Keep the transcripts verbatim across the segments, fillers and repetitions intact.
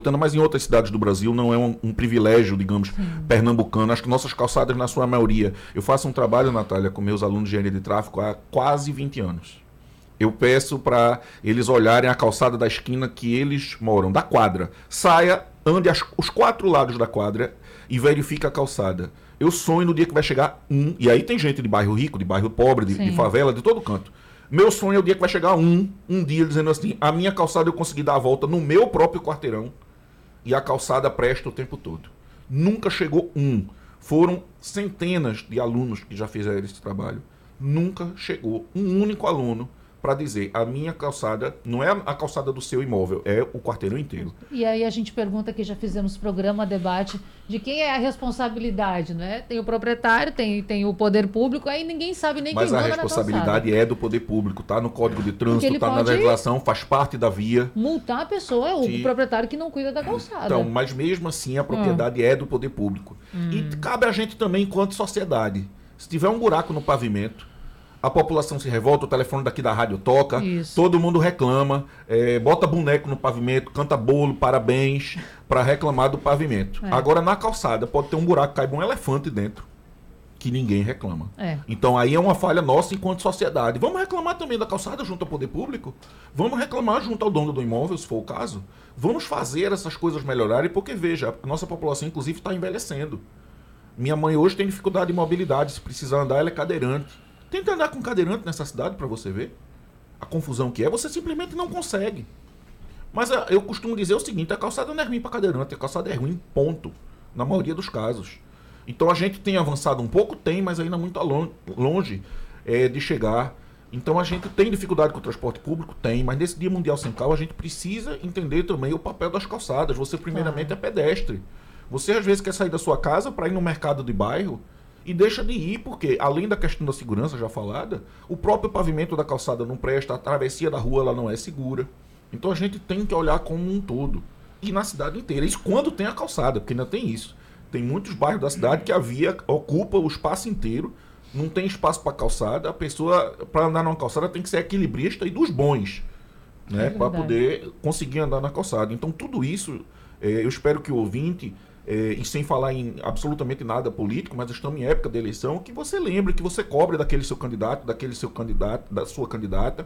Mas em outras cidades do Brasil não é um, um privilégio, digamos, Sim. pernambucano. Acho que nossas calçadas, na sua maioria... Eu faço um trabalho, Natália, com meus alunos de engenharia de tráfego há quase vinte anos. Eu peço para eles olharem a calçada da esquina que eles moram, da quadra. Saia, ande as, os quatro lados da quadra e verifique a calçada. Eu sonho no dia que vai chegar um... E aí tem gente de bairro rico, de bairro pobre, de, de favela, de todo canto. Meu sonho é o dia que vai chegar um, um dia dizendo assim, a minha calçada eu consegui dar a volta no meu próprio quarteirão. E a calçada presta o tempo todo. Nunca chegou um. Foram centenas de alunos que já fizeram esse trabalho. Nunca chegou um único aluno para dizer, a minha calçada não é a calçada do seu imóvel, é o quarteirão inteiro. E aí a gente pergunta, que já fizemos programa, debate, de quem é a responsabilidade, né? Tem o proprietário, tem, tem o poder público, aí ninguém sabe nem quem manda na calçada. Mas a responsabilidade é do poder público, tá no Código de Trânsito, tá na legislação, faz parte da via. Multar a pessoa é o que... proprietário que não cuida da calçada. Então, mas mesmo assim a propriedade hum. é do poder público. Hum. E cabe a gente também, enquanto sociedade, se tiver um buraco no pavimento, a população se revolta, o telefone daqui da rádio toca, Isso. todo mundo reclama, é, bota boneco no pavimento, canta bolo, parabéns, para reclamar do pavimento. É. Agora, na calçada, pode ter um buraco, caiba um elefante dentro, que ninguém reclama. É. Então, aí é uma falha nossa enquanto sociedade. Vamos reclamar também da calçada junto ao poder público? Vamos reclamar junto ao dono do imóvel, se for o caso? Vamos fazer essas coisas melhorarem, porque, veja, a nossa população, inclusive, está envelhecendo. Minha mãe hoje tem dificuldade de mobilidade, se precisar andar, ela é cadeirante. Tenta andar com cadeirante nessa cidade para você ver a confusão que é. Você simplesmente não consegue. Mas eu costumo dizer o seguinte, a calçada não é ruim para cadeirante, a calçada é ruim, ponto. Na maioria dos casos. Então a gente tem avançado um pouco? Tem, mas ainda muito longe é, de chegar. Então a gente tem dificuldade com o transporte público? Tem, mas nesse Dia Mundial Sem Carro a gente precisa entender também o papel das calçadas. Você primeiramente é pedestre. Você às vezes quer sair da sua casa para ir no mercado de bairro, e deixa de ir, porque, além da questão da segurança já falada, o próprio pavimento da calçada não presta, a travessia da rua ela não é segura. Então a gente tem que olhar como um todo. E na cidade inteira. Isso quando tem a calçada, porque ainda tem isso. Tem muitos bairros da cidade que a via ocupa o espaço inteiro, não tem espaço para calçada. A pessoa, para andar numa calçada, tem que ser equilibrista e dos bons, né, é para poder conseguir andar na calçada. Então tudo isso, é, eu espero que o ouvinte... É, e sem falar em absolutamente nada político, mas estamos em época de eleição, que você lembre, que você cobre daquele seu candidato, daquele seu candidato, da sua candidata.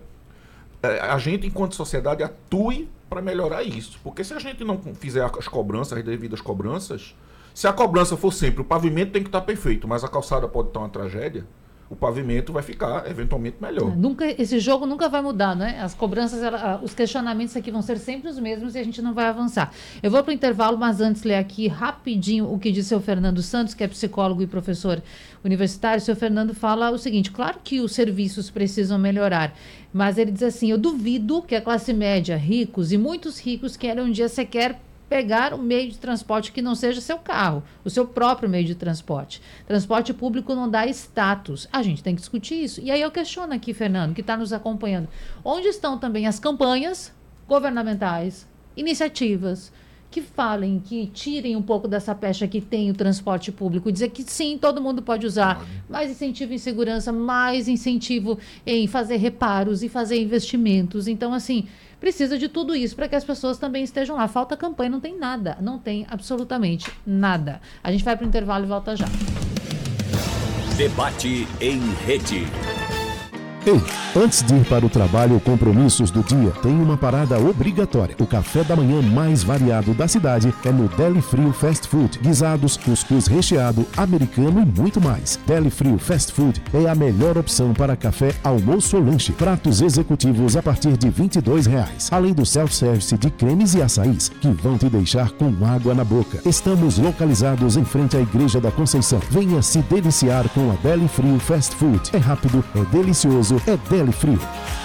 É, a gente, enquanto sociedade, atue para melhorar isso. Porque se a gente não fizer as cobranças, as devidas cobranças, se a cobrança for sempre, o pavimento tem que estar perfeito, mas a calçada pode estar uma tragédia, o pavimento vai ficar eventualmente melhor. É, nunca, esse jogo nunca vai mudar, né? As cobranças, ela, os questionamentos aqui vão ser sempre os mesmos e a gente não vai avançar. Eu vou para o intervalo, mas antes ler aqui rapidinho o que disse o Fernando Santos, que é psicólogo e professor universitário. O seu Fernando fala o seguinte: claro que os serviços precisam melhorar, mas ele diz assim, eu duvido que a classe média, ricos e muitos ricos queiram um dia sequer pegar um meio de transporte que não seja seu carro, o seu próprio meio de transporte. Transporte público não dá status. A gente tem que discutir isso. E aí eu questiono aqui, Fernando, que está nos acompanhando, onde estão também as campanhas governamentais, iniciativas, que falem, que tirem um pouco dessa pecha que tem o transporte público, dizer que sim, todo mundo pode usar, mais incentivo em segurança, mais incentivo em fazer reparos e fazer investimentos. Então, assim, precisa de tudo isso para que as pessoas também estejam lá. Falta campanha, não tem nada, não tem absolutamente nada. A gente vai para o intervalo e volta já. Debate em rede. Ei, antes de ir para o trabalho ou compromissos do dia, tem uma parada obrigatória. O café da manhã mais variado da cidade é no Deli Frio Fast Food. Guisados, cuscuz recheado, americano e muito mais. Deli Frio Fast Food é a melhor opção para café, almoço ou lanche. Pratos executivos a partir de vinte e dois reais. Além do self-service de cremes e açaís, que vão te deixar com água na boca. Estamos localizados em frente à Igreja da Conceição. Venha se deliciar com a Deli Frio Fast Food. É rápido, é delicioso, é Deli Frio.